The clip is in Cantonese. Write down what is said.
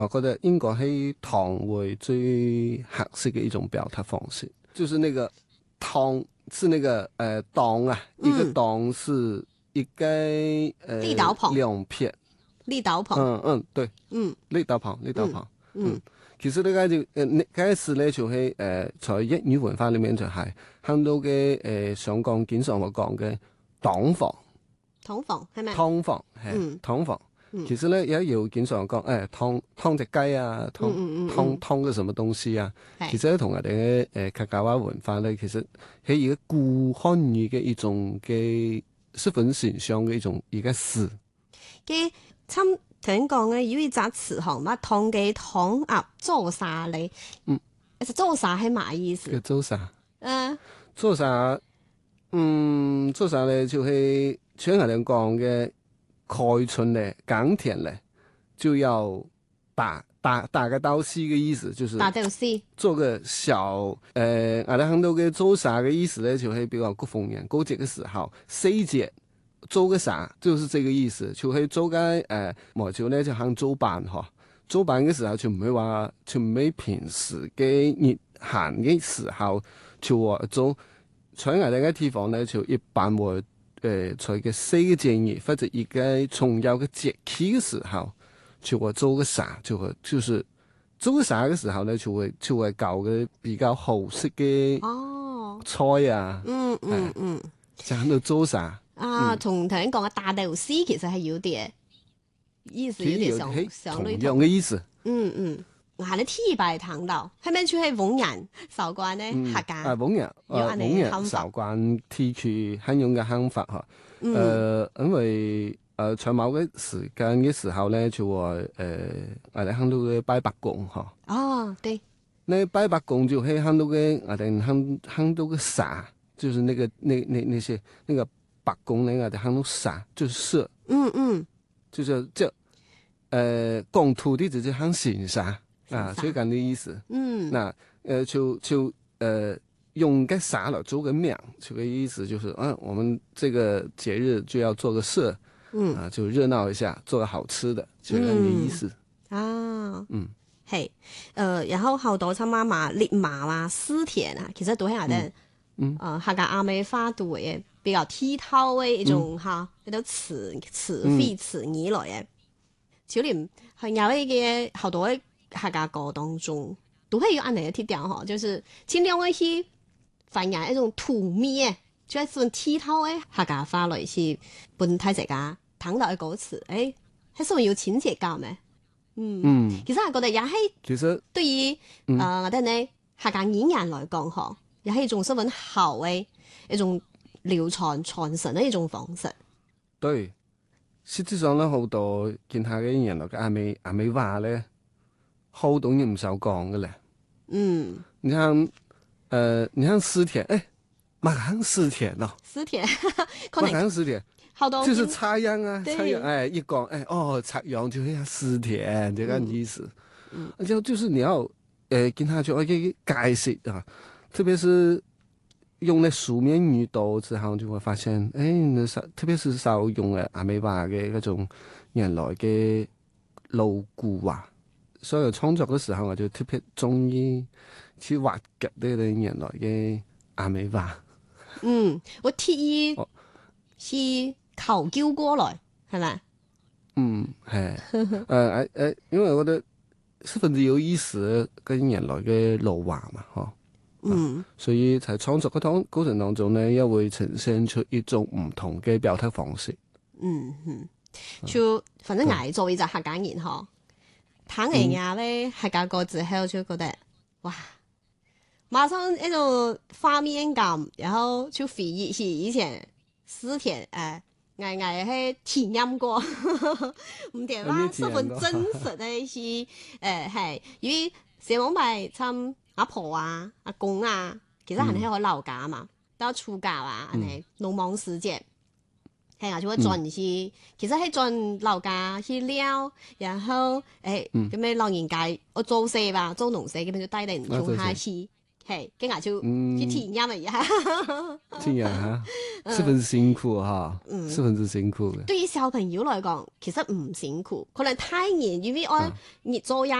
我覺得應該係唐會最合適嘅一種表達方式，就是那個唐是那個當啊，一個當是一個立刀旁兩撇， 立刀旁， 對，立刀旁，其實呢個就呢個詞咧就係在粵語文化裏面就係很多嘅上講經常會講嘅黨房， 劏房係咪？ 劏房係劏房。其實咧也有經常講劏隻雞啊，劏個什麼東西啊。其實同我哋嘅客家話文化咧，其實係一個古漢語嘅一種嘅十分形象嘅一個詞。 嘅參聽講嘅有一隻詞項嘛，劏雞劏鴨做啥咧？其實做啥係乜意思？ 做啥？做啥？做啥咧？就係像我哋講嘅。開春咧，耕田咧，就要打個稻絲嘅意思，就是打稻絲， 做個小我哋很多嘅做啥嘅意思咧，就係比較過豐年過節嘅時候，四節做個啥，就是這個意思，就係做個莫就咧就行做班嗬，做班嘅時候就唔會話，就唔係平時嘅日閒嘅時候就話做，在我哋嘅地方咧就一般會。在嘅四個節日或者一個重要嘅節氣嘅時候，就會做個啥，就是做個啥嘅時候咧，就會搞嘅比較好食嘅菜啊，就喺度做啥啊？同頭先講嘅打豆絲其實係有啲意思，有啲上類同樣嘅意思。 我喺啲拜堂度，係咪就係von人受慣咧客家？ von人受慣提取漢用嘅漢法嚇。因為在某個時間嘅時候咧，就話我哋看到嘅拜白公嚇。 哦，對。 那拜白公就係看到嘅我哋看到嘅啥，就是那些那個白公咧，我哋看到啥，就是色。就是講土地就是看形啥。最緊的意思。那就用個啥來做個名，這個意思就是我們這個節日就要做個社，就熱鬧一下，做個好吃的，就咁嘅意思。 係，然後好多參媽媽烈麻啊、絲田啊，其實都係我哋客家阿美花度嘅比較剔透嘅一種嚇，一種詞彙詞語來嘅。小廉係有一嘅好多客家歌當中都係有按嚟嘅貼調嗬，就是盡量去反映一種土味嘅，就係一種剔透嘅客家話來去本體大家聽到嘅歌詞，係屬於有親切感嘅。其實我覺得也係，其實對於我哋呢客家演員來講嗬，也係一種十分好嘅一種流傳傳承嘅一種方式。 對，實際上咧好多見下嘅人來嘅阿美話咧。好多嘢唔受講嘅咧，你看絲田，馬行絲田咯，絲田，馬行絲田， 好多就是插秧啊，插秧，一講，插秧就係絲田這個意思，就是你要跟他就去解釋啊，特別是用咧書面語讀之後，就會發現，特別是少用阿美話嘅嗰種原來嘅老古話。所以創作嘅時候，我就特別中意去挖掘呢啲原來嘅阿美話。 我特意去求救過來，係咪？ 係。因為我覺得十分之有意思，跟原來嘅老話嘛，所以喺創作嘅過程當中呢，又會呈現出一種唔同嘅表達方式。 就反正捱做一隻客家人嗬。睇人家咧客家歌之後就覺得哇，馬上一種畫面感，然後就回憶起以前絲田捱係田音歌，唔掂啦，十分真實嘅一些係，因為社網咪參阿婆啊、阿公啊，其實係喺我老家嘛，到初教啊，係農忙時節。係啊，就會轉去，其實係轉老家去撩，然後咁樣老人家我做事吧，做農事咁樣就帶人種下去， 係，跟住就去體驗一下。 這樣哈，十分辛苦哈，十分之辛苦嘅。 對於小朋友來講，其實唔辛苦，可能太熱，因為我熱做